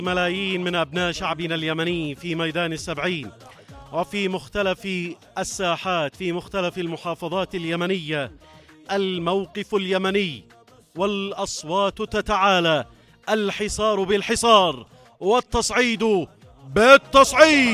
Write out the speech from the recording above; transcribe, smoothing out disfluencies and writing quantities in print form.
ملايين من أبناء شعبنا اليمني في ميدان السبعين وفي مختلف الساحات في مختلف المحافظات اليمنية. الموقف اليمني والأصوات تتعالى، الحصار بالحصار والتصعيد بالتصعيد.